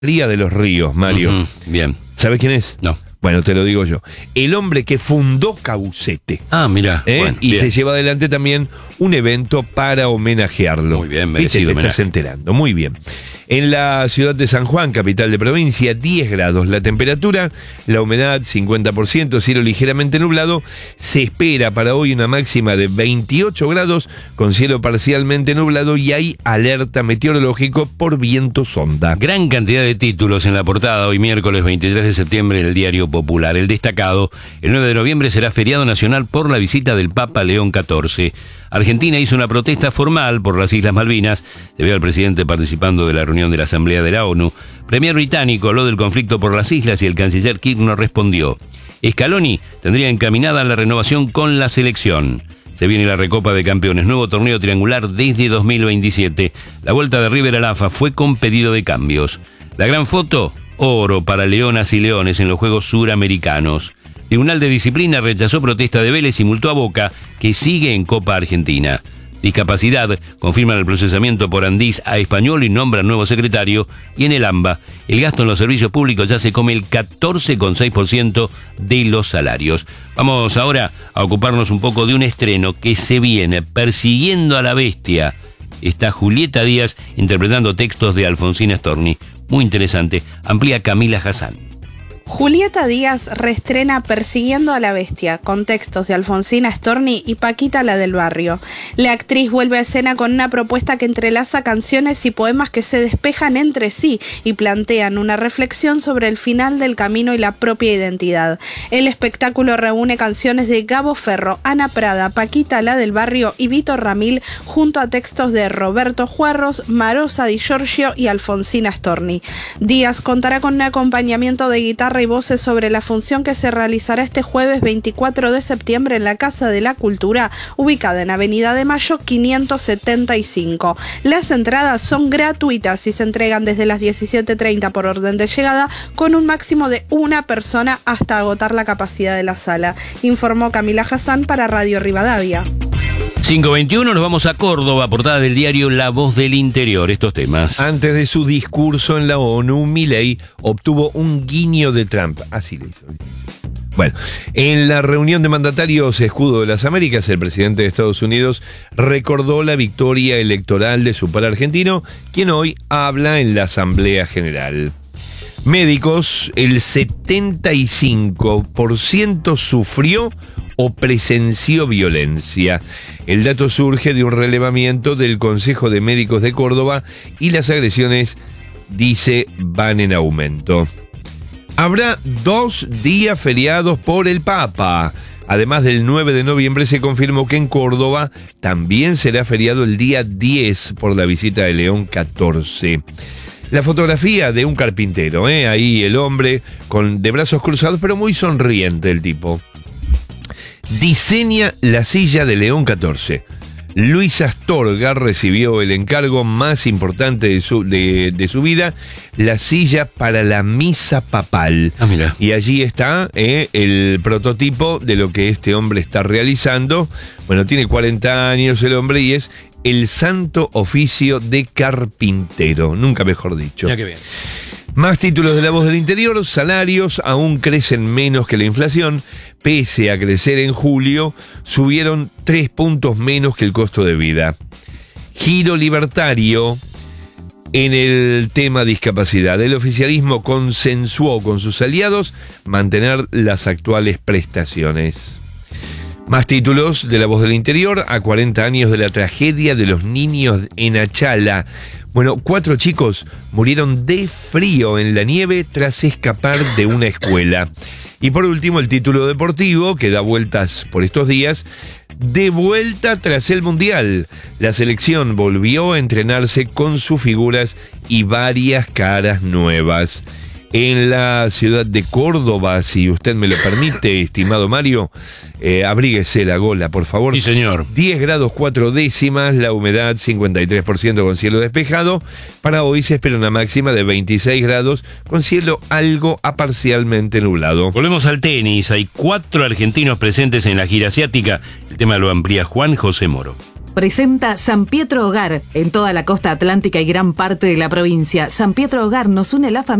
Ría de los Ríos, Mario. Bien. ¿Sabes quién es? No. Bueno, te lo digo yo. El hombre que fundó Caucete. Ah, mira. Bueno, y bien. se lleva adelante también un evento para homenajearlo. Muy bien, ¿Viste? merecido Te homenaje. estás enterando. Muy bien. En la ciudad de San Juan, capital de provincia, 10 grados la temperatura, la humedad 50%, cielo ligeramente nublado. Se espera para hoy una máxima de 28 grados con cielo parcialmente nublado y hay alerta meteorológico por viento sonda. Gran cantidad de títulos en la portada hoy miércoles 23 de septiembre del Diario Popular. El destacado, el 9 de noviembre será feriado nacional por la visita del Papa León XIV. Argentina hizo una protesta formal por las Islas Malvinas. Se ve al presidente participando de la reunión de la Asamblea de la ONU. Premier británico habló del conflicto por las islas y el canciller Kirchner respondió. Scaloni tendría encaminada la renovación con la selección. Se viene la Recopa de Campeones, nuevo torneo triangular desde 2027. La vuelta de River al AFA fue con pedido de cambios. La gran foto, oro para leonas y leones en los Juegos Suramericanos. Tribunal de Disciplina rechazó protesta de Vélez y multó a Boca, que sigue en Copa Argentina. Discapacidad, confirman el procesamiento por Andís a Español y nombran nuevo secretario. Y en el AMBA, el gasto en los servicios públicos ya se come el 14,6% de los salarios. Vamos ahora a ocuparnos un poco de un estreno que se viene, Persiguiendo a la Bestia. Está Julieta Díaz interpretando textos de Alfonsina Storni. Muy interesante, amplía Camila Hassan. Julieta Díaz reestrena Persiguiendo a la Bestia, con textos de Alfonsina Storni y Paquita la del Barrio. La actriz vuelve a escena con una propuesta que entrelaza canciones y poemas que se despejan entre sí y plantean una reflexión sobre el final del camino y la propia identidad. El espectáculo reúne canciones de Gabo Ferro, Ana Prada, Paquita la del Barrio y Vito Ramil, junto a textos de Roberto Juarros, Marosa Di Giorgio y Alfonsina Storni. Díaz contará con un acompañamiento de guitarra y voces sobre la función que se realizará este jueves 24 de septiembre en la Casa de la Cultura, ubicada en Avenida de Mayo 575. Las entradas son gratuitas y se entregan desde las 17:30 por orden de llegada, con un máximo de una persona hasta agotar la capacidad de la sala, informó Camila Hassan para Radio Rivadavia. 5:21, nos vamos a Córdoba, portada del diario La Voz del Interior. Estos temas. Antes de su discurso en la ONU, Milei obtuvo un guiño de Trump. Así le hizo. Bueno, en la reunión de mandatarios Escudo de las Américas, el presidente de Estados Unidos recordó la victoria electoral de su par argentino, quien hoy habla en la Asamblea General. Médicos, el 75% sufrió o presenció violencia. El dato surge de un relevamiento del Consejo de Médicos de Córdoba y las agresiones, dice, van en aumento. Habrá 2 días feriados por el Papa. Además del 9 de noviembre se confirmó que en Córdoba también será feriado el día 10 por la visita de León XIV. La fotografía de un carpintero, ahí el hombre de brazos cruzados, pero muy sonriente el tipo. Diseña la silla de León XIV. Luis Astorga recibió el encargo más importante de su vida, la silla para la misa papal. Ah, mira. Y allí está el prototipo de lo que este hombre está realizando. Bueno, tiene 40 años el hombre y es el santo oficio de carpintero. Nunca mejor dicho. Ya que bien. Más títulos de La Voz del Interior. Salarios aún crecen menos que la inflación. Pese a crecer en julio, subieron 3 puntos menos que el costo de vida. Giro libertario en el tema discapacidad. El oficialismo consensuó con sus aliados mantener las actuales prestaciones. Más títulos de La Voz del Interior. A 40 años de la tragedia de los niños en Achala. Bueno, 4 chicos murieron de frío en la nieve tras escapar de una escuela. Y por último, el título deportivo que da vueltas por estos días. De vuelta tras el Mundial. La selección volvió a entrenarse con sus figuras y varias caras nuevas. En la ciudad de Córdoba, si usted me lo permite, estimado Mario, abríguese la gola, por favor. Sí, señor. 10 grados 4 décimas, la humedad 53% con cielo despejado. Para hoy se espera una máxima de 26 grados con cielo algo a parcialmente nublado. Volvemos al tenis. Hay 4 argentinos presentes en la gira asiática. El tema lo amplía Juan José Moro. Presenta San Pietro Hogar en toda la costa atlántica y gran parte de la provincia. San Pietro Hogar nos une la familia.